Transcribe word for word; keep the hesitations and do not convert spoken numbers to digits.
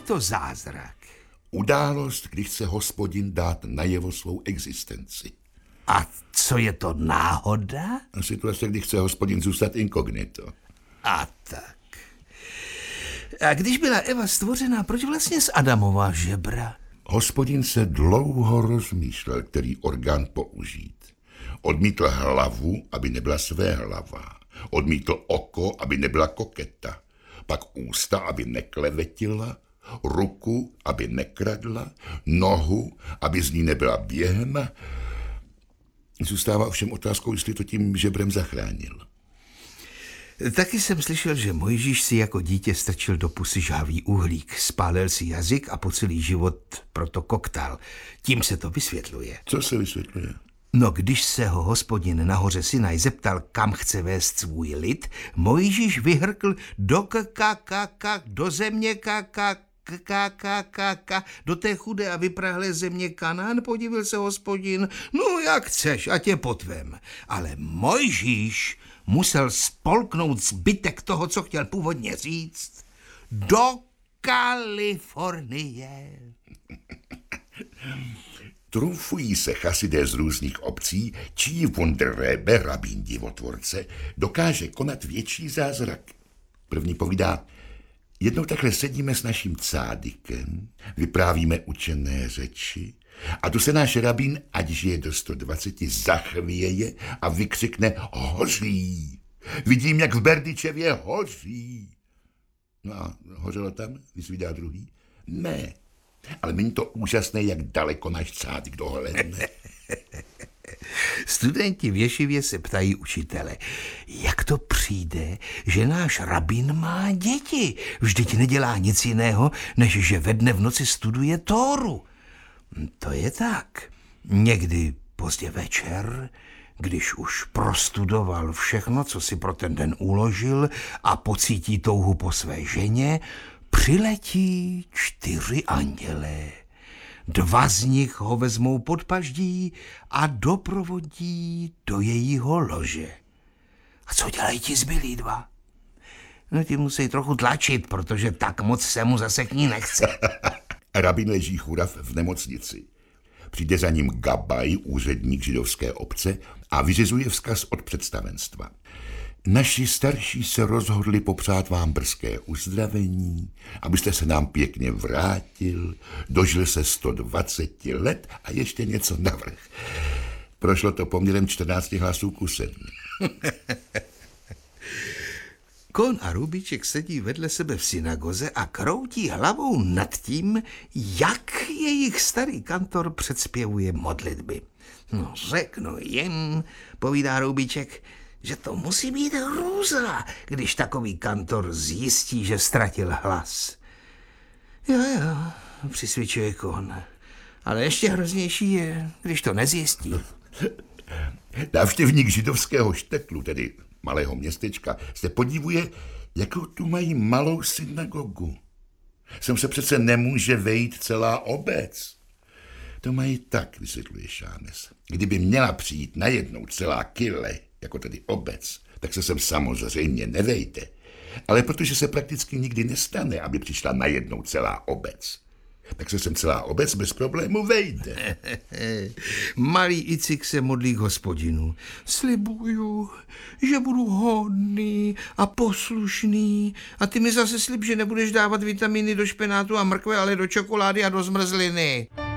to zázrak? Událost, kdy chce Hospodin dát najevo svou existenci. A co je to náhoda? Situace, kdy chce Hospodin zůstat inkognito. A tak. A když byla Eva stvořena, proč vlastně z Adamova žebra? Hospodin se dlouho rozmýšlel, který orgán použít. Odmítl hlavu, aby nebyla své hlava. Odmítl oko, aby nebyla koketa. Pak ústa, aby neklevetila. Ruku, aby nekradla. Nohu, aby z ní nebyla během. Zůstává ovšem otázkou, jestli to tím žebrem zachránil. Taky jsem slyšel, že Mojžíš si jako dítě strčil do pusy žhavý uhlík, spálil si jazyk a po celý život proto koktal. Tím se to vysvětluje. Co se vysvětluje? No, když se ho Hospodin nahoře Sinaj zeptal, kam chce vést svůj lid, Mojžíš vyhrkl do kakakaka, do země kakakaka, do té chudé a vyprahlé země Kanán, podivil se Hospodin. No, jak chceš, ať je potvem. Ale Mojžíš musel spolknout zbytek toho, co chtěl původně říct, do Kalifornie. Trumfují se chasidé z různých obcí, čí Wunderrebe, rabín divotvorce, dokáže konat větší zázrak. První povídá, jednou takhle sedíme s naším cádykem, vyprávíme učené řeči a tu se náš rabín, ať žije do sto dvaceti, zachvěje a vykřikne hoří. Vidím, jak v Berdyčevě hoří. No a hořelo tam, vysvídá druhý. Ne, ale není to úžasné, jak daleko náš cádyk dohlédne. Studenti v ješivě se ptají učitele, jak to přijde, že náš rabín má děti. Vždyť nedělá nic jiného, než že ve dne v noci studuje Tóru. To je tak. Někdy pozdě večer, když už prostudoval všechno, co si pro ten den uložil a pocítí touhu po své ženě, přiletí čtyři andělé. Dva z nich ho vezmou pod paždí a doprovodí do jejího lože. A co dělají ti zbylí dva? No, ti musí trochu tlačit, protože tak moc se mu zase k ní nechce. Rabin leží churav v nemocnici. Přijde za ním Gabaj, úředník židovské obce, a vyřizuje vzkaz od představenstva. Naši starší se rozhodli popřát vám brzké uzdravení, abyste se nám pěkně vrátil, dožil se sto dvacet let a ještě něco navrch. Prošlo to poměrem čtrnácti hlasů ku sedmi. Kon a Rubíček sedí vedle sebe v synagoze a kroutí hlavou nad tím, jak jejich starý kantor předspěvuje modlitby. No, řeknu jim, povídá Rubíček, že to musí být hrůza, když takový kantor zjistí, že ztratil hlas. Jo, jo, přisvědčuje Kon. Ale ještě hroznější je, když to nezjistí. Návštěvník židovského štetlu, tedy malého městečka, se podívuje, jakou tu mají malou synagogu. Sem se přece nemůže vejít celá obec. To mají tak, vysvětluje Šánes. Kdyby měla přijít najednou celá kyle, jako tedy obec, tak se sem samozřejmě nevejde. Ale protože se prakticky nikdy nestane, aby přišla najednou celá obec, tak se sem celá obec bez problému vejde. Malý Icik se modlí k Hospodinu. Slibuju, že budu hodný a poslušný a ty mi zase slib, že nebudeš dávat vitamíny do špenátu a mrkve, ale do čokolády a do zmrzliny.